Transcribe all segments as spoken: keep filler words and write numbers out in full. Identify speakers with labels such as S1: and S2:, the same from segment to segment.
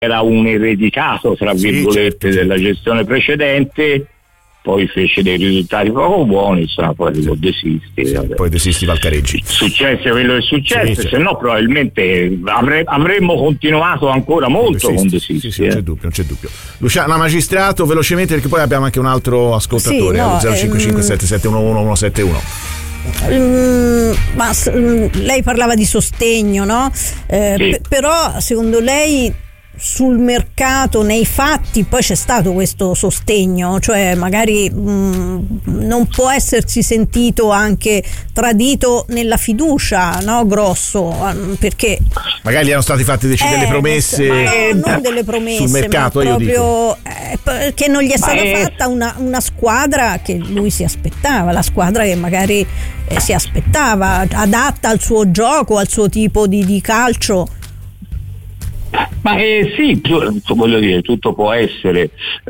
S1: era un ereditato, tra virgolette, sì, certo, della gestione precedente, poi fece dei risultati poco buoni, insomma, poi sì, desisti.
S2: Sì, poi desisti Valcareggi.
S1: Successo quello che è successo,
S2: sì,
S1: se no probabilmente avre- avremmo continuato ancora molto con desisti.
S2: Sì, sì,
S1: eh.
S2: non c'è dubbio, non c'è dubbio. Luciana Magistrato, velocemente, perché poi abbiamo anche un altro ascoltatore,
S3: sì, no,
S2: zero cinque cinque sette sette uno uno uno sette uno.
S3: Mm, ma mm, lei parlava di sostegno, no? Eh,
S1: sì.
S3: p- però secondo lei sul mercato, nei fatti, poi c'è stato questo sostegno, cioè magari mh, non può essersi sentito anche tradito nella fiducia, no? Grosso, perché
S2: magari gli erano stati fatti dec-
S3: eh,
S2: delle promesse,
S3: ma no, non delle promesse,
S2: sul mercato,
S3: ma
S2: io
S3: proprio eh, che non gli è
S1: ma
S3: stata
S1: è...
S3: fatta una, una squadra che lui si aspettava, la squadra che magari eh, si aspettava, adatta al suo gioco, al suo tipo di, di calcio.
S1: Ma eh, sì, tu, voglio dire, tutto può essere.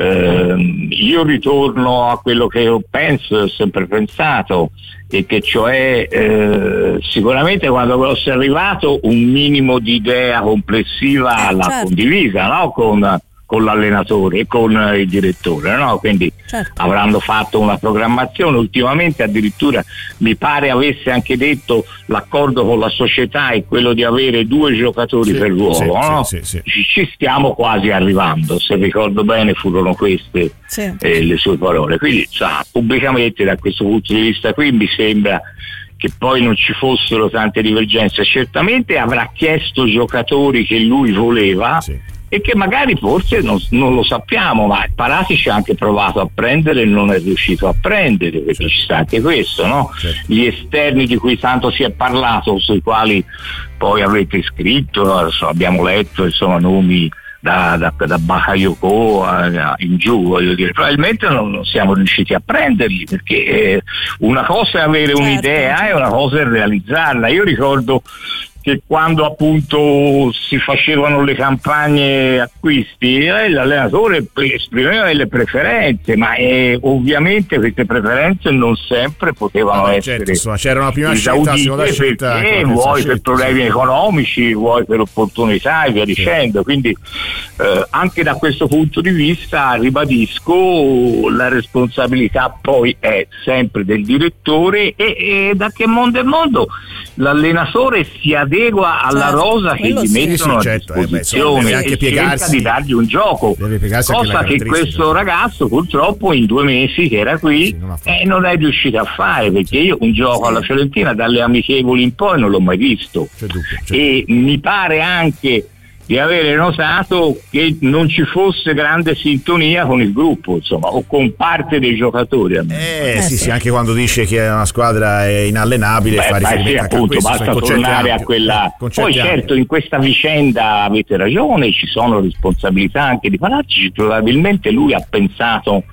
S1: Eh, io ritorno a quello che io penso, ho sempre pensato, e che cioè eh, sicuramente quando sei arrivato un minimo di idea complessiva
S3: eh,
S1: l'ha
S3: certo.
S1: condivisa, no? Con, con l'allenatore e con il direttore, no? Quindi
S3: certo.
S1: avranno fatto una programmazione. Ultimamente addirittura mi pare avesse anche detto l'accordo con la società è quello di avere due giocatori
S2: sì,
S1: per ruolo,
S2: sì,
S1: no?
S2: sì, sì, sì.
S1: Ci, ci stiamo quasi arrivando, se ricordo bene furono queste
S3: sì.
S1: eh, le sue parole. Quindi sa, pubblicamente da questo punto di vista qui mi sembra che poi non ci fossero tante divergenze. Certamente avrà chiesto giocatori che lui voleva, sì, e che magari forse non, non lo sappiamo, ma Parati ci ha anche provato a prendere e non è riuscito a prendere, perché certo, ci sta anche questo, no? Certo. Gli esterni di cui tanto si è parlato, sui quali poi avete scritto, abbiamo letto, insomma, nomi da, da, da Bakayoko in giù, voglio dire, probabilmente non, non siamo riusciti a prenderli, perché eh, una cosa è avere certo, un'idea e una cosa è realizzarla. Io ricordo che quando appunto si facevano le campagne acquisti eh, l'allenatore esprimeva delle preferenze, ma eh, ovviamente queste preferenze non sempre potevano ah, essere
S2: certo, insomma, c'era una prima scelta, seconda scelta,
S1: perché vuoi per problemi sì, economici, vuoi per opportunità e via dicendo, sì, quindi eh, anche da questo punto di vista ribadisco la responsabilità poi è sempre del direttore e, e da che mondo è mondo l'allenatore si adegua alla certo, rosa che gli sì, mettono sì, certo, a disposizione eh, beh, anche e cerca di dargli un gioco, cosa che questo ragazzo purtroppo in due mesi che era qui sì, non, eh, non è riuscito a fare, perché io un gioco sì, alla Fiorentina dalle amichevoli in poi non l'ho mai visto, c'è dubbio, c'è e dubbio. Mi pare anche di avere notato che non ci fosse grande sintonia con il gruppo, insomma, o con parte dei giocatori.
S2: Eh, eh sì, sì, anche quando dice che una squadra è inallenabile,
S1: beh,
S2: fa riferimento
S1: sì,
S2: anche
S1: appunto,
S2: a questo,
S1: basta tornare a quella. Eh, poi certo, ampio. In questa vicenda avete ragione, ci sono responsabilità anche di Palazzi, probabilmente lui ha pensato,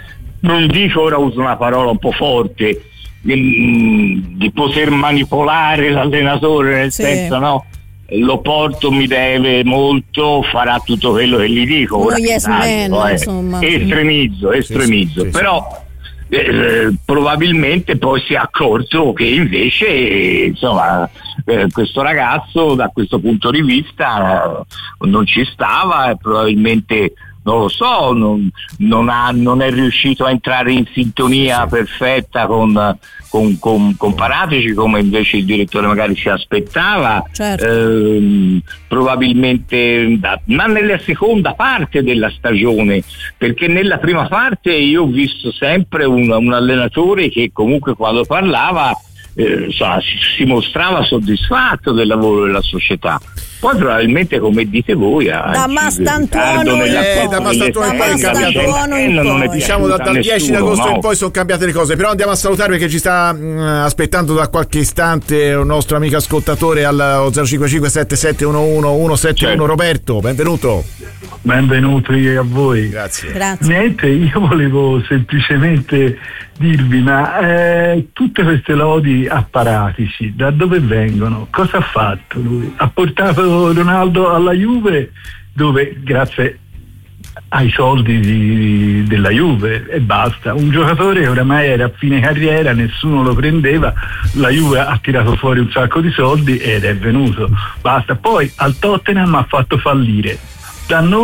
S1: non dico, ora uso una parola un po' forte, di, di poter manipolare l'allenatore, nel sì, senso, no? Lo porto, mi deve molto, farà tutto quello che gli dico.
S3: Uno yes man, eh. insomma.
S1: Estremizzo, estremizzo, sì, sì, però sì. Eh, probabilmente poi si è accorto che invece insomma eh, questo ragazzo da questo punto di vista eh, non ci stava e probabilmente non lo so, non, non, ha, non è riuscito a entrare in sintonia sì, perfetta con, con, con, con Paratici, come invece il direttore magari si aspettava, certo, ehm, probabilmente, ma nella seconda parte della stagione, perché nella prima parte io ho visto sempre un, un allenatore che comunque quando parlava eh, insomma, si, si mostrava soddisfatto del lavoro della società. Poi probabilmente, come dite voi,
S3: da Mastantuono
S2: eh, da Mastantuono in poi è cambiato,
S3: in poi.
S2: diciamo da, dal dieci d'agosto no? in poi sono cambiate le cose, però andiamo a salutare perché ci sta mh, aspettando da qualche istante un nostro amico ascoltatore al zero cinque cinque sette sette uno uno uno sette uno, certo. Roberto, benvenuto.
S4: Benvenuti a voi.
S2: Grazie.
S3: Grazie.
S4: Niente, io volevo semplicemente dirvi, ma eh, tutte queste lodi a Paratici, da dove vengono? Cosa ha fatto lui? Ha portato Ronaldo alla Juve, dove grazie ai soldi di, della Juve e basta, un giocatore che oramai era a fine carriera, nessuno lo prendeva, la Juve ha tirato fuori un sacco di soldi ed è venuto, basta. Poi al Tottenham ha fatto fallire, da noi